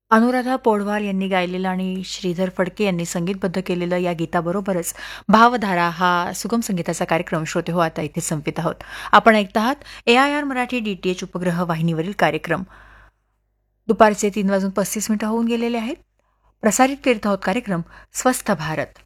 अनुराधा पौडवाल यांनी गायलेलं आणि श्रीधर फडके यांनी संगीतबद्ध केलेलं या गीताबरोबरच भावधारा हा सुगम संगीताचा कार्यक्रम श्रोते हो आता इथे संपित आहोत. आपण ऐकत आहात AIR मराठी DTH उपग्रह वाहिनीवरील कार्यक्रम. दुपारचे 3:35 होऊन गेलेले आहेत. प्रसारित करीत आहोत कार्यक्रम स्वस्थ भारत.